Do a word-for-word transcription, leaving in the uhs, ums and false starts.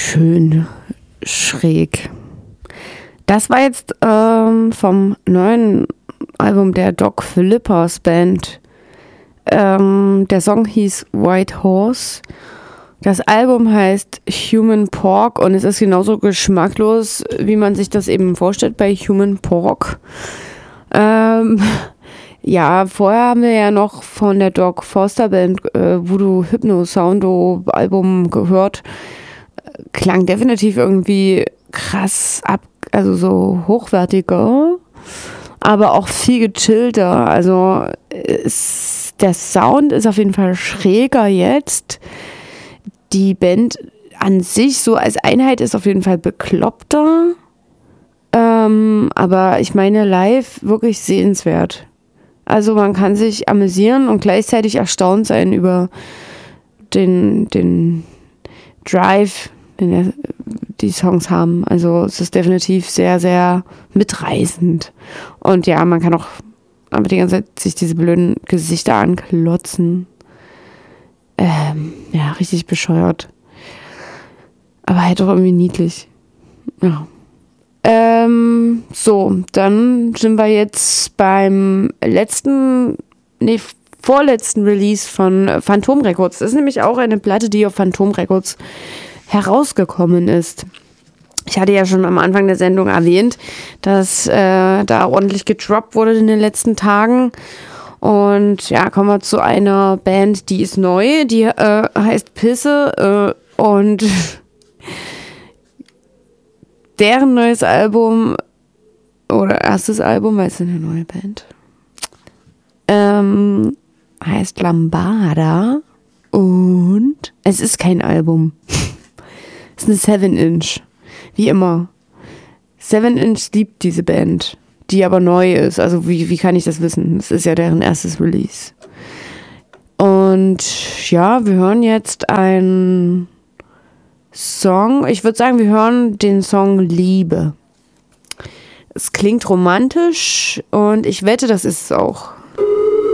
schön schräg. Das war jetzt ähm, vom neuen Album der Doc Phillippers Band. Ähm, der Song hieß White Horse. Das Album heißt Human Pork und es ist genauso geschmacklos, wie man sich das eben vorstellt bei Human Pork. Ähm, ja, vorher haben wir ja noch von der Doc Foster Band äh, Voodoo Hypno Soundo Album gehört. Klang definitiv irgendwie krass ab, also so hochwertiger, aber auch viel gechillter. Also es, der Sound ist auf jeden Fall schräger jetzt. Die Band an sich so als Einheit ist auf jeden Fall bekloppter. Ähm, aber ich meine live wirklich sehenswert. Also man kann sich amüsieren und gleichzeitig erstaunt sein über den, den Drive, den der, die Songs haben. Also es ist definitiv sehr, sehr mitreißend. Und ja, man kann auch aber die ganze Zeit sich diese blöden Gesichter anklotzen. Ähm, ja, richtig bescheuert. Aber halt auch irgendwie niedlich. Ja. Ähm, so, dann sind wir jetzt beim letzten, nee, vorletzten Release von Phantom Records. Das ist nämlich auch eine Platte, die auf Phantom Records herausgekommen ist. Ich hatte ja schon am Anfang der Sendung erwähnt, dass äh, da ordentlich gedroppt wurde in den letzten Tagen. Und ja, kommen wir zu einer Band, die ist neu, die äh, heißt Pisse äh, und deren neues Album oder erstes Album, weil es ist eine neue Band, ähm, heißt Lambada und es ist kein Album. Es ist eine seven inch, wie immer. seven inch liebt diese Band, die aber neu ist. Also wie, wie kann ich das wissen? Es ist ja deren erstes Release. Und ja, wir hören jetzt einen Song. Ich würde sagen, wir hören den Song Liebe. Es klingt romantisch und ich wette, das ist es auch.